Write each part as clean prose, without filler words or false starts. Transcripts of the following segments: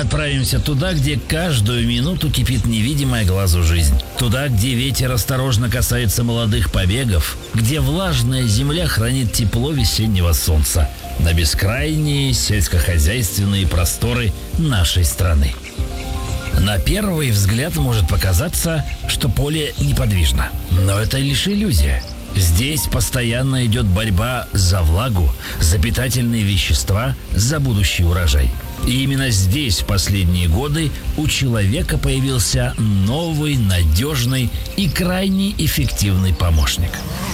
Отправимся туда, где каждую минуту кипит невидимая глазу жизнь. Туда, где ветер осторожно касается молодых побегов, где влажная земля хранит тепло весеннего солнца. На бескрайние сельскохозяйственные просторы нашей страны. На первый взгляд может показаться, что поле неподвижно. Но это лишь иллюзия. Здесь постоянно идет борьба за влагу, за питательные вещества, за будущий урожай. И именно здесь в последние годы у человека появился новый, надежный и крайне эффективный помощник.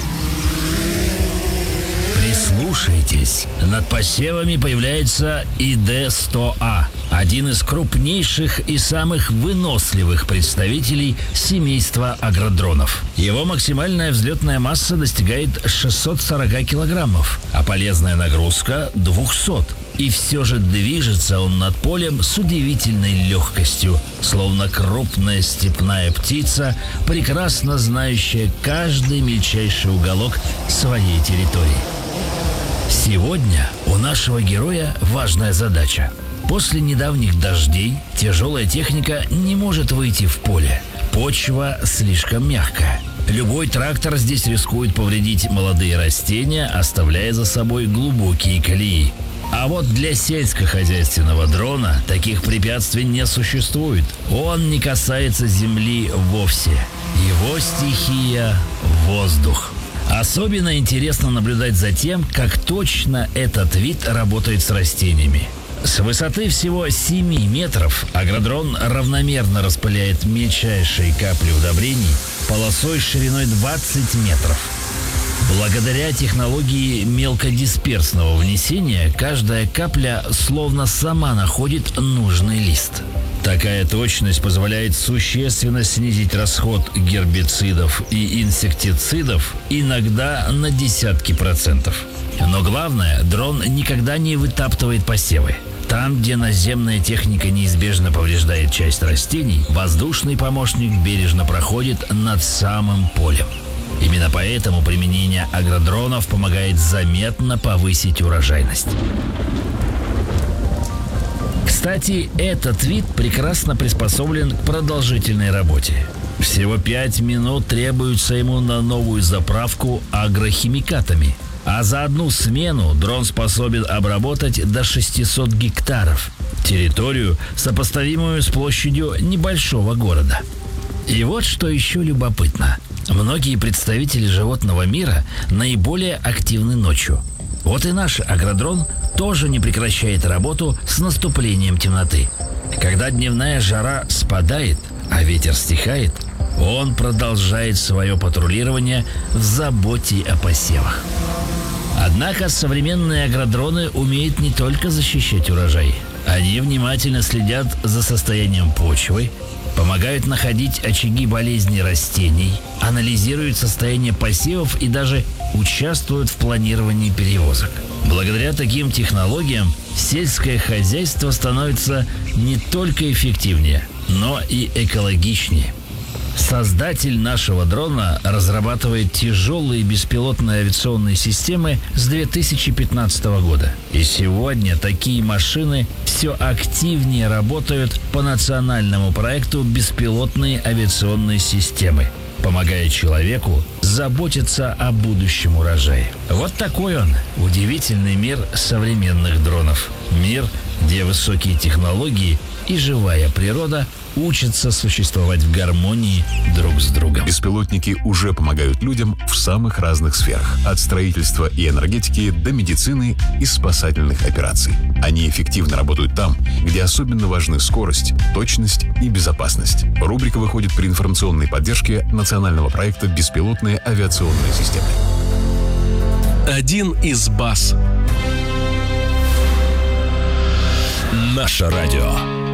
Прислушайтесь, над посевами появляется ИД-100А, один из крупнейших и самых выносливых представителей семейства агродронов. Его максимальная взлетная масса достигает 640 килограммов, а полезная нагрузка – 200. И все же движется он над полем с удивительной легкостью, словно крупная степная птица, прекрасно знающая каждый мельчайший уголок своей территории. Сегодня у нашего героя важная задача. После недавних дождей тяжелая техника не может выйти в поле. Почва слишком мягкая. Любой трактор здесь рискует повредить молодые растения, оставляя за собой глубокие колеи. А вот для сельскохозяйственного дрона таких препятствий не существует. Он не касается земли вовсе. Его стихия – воздух. Особенно интересно наблюдать за тем, как точно этот вид работает с растениями. С высоты всего 7 метров агродрон равномерно распыляет мельчайшие капли удобрений полосой шириной 20 метров. Благодаря технологии мелкодисперсного внесения каждая капля словно сама находит нужный лист. Такая точность позволяет существенно снизить расход гербицидов и инсектицидов иногда на десятки процентов. Но главное, дрон никогда не вытаптывает посевы. Там, где наземная техника неизбежно повреждает часть растений, воздушный помощник бережно проходит над самым полем. Именно поэтому применение агродронов помогает заметно повысить урожайность. Кстати, этот вид прекрасно приспособлен к продолжительной работе. Всего 5 минут требуется ему на новую заправку агрохимикатами. А за одну смену дрон способен обработать до 600 гектаров. Территорию, сопоставимую с площадью небольшого города. И вот что еще любопытно. Многие представители животного мира наиболее активны ночью. Вот и наш агродрон тоже не прекращает работу с наступлением темноты. Когда дневная жара спадает, а ветер стихает, он продолжает свое патрулирование в заботе о посевах. Однако современные агродроны умеют не только защищать урожай. Они внимательно следят за состоянием почвы, помогают находить очаги болезней растений, анализируют состояние посевов и даже участвуют в планировании перевозок. Благодаря таким технологиям сельское хозяйство становится не только эффективнее, но и экологичнее. Создатель нашего дрона разрабатывает тяжелые беспилотные авиационные системы с 2015 года. И сегодня такие машины все активнее работают по национальному проекту «Беспилотные авиационные системы», помогая человеку заботиться о будущем урожае. Вот такой он, удивительный мир современных дронов. Мир, где высокие технологии и живая природа учатся существовать в гармонии друг с другом. Беспилотники уже помогают людям в самых разных сферах. От строительства и энергетики до медицины и спасательных операций. Они эффективно работают там, где особенно важны скорость, точность и безопасность. Рубрика выходит при информационной поддержке национального проекта «Беспилотные авиационные системы». Один из баз. Наше радио.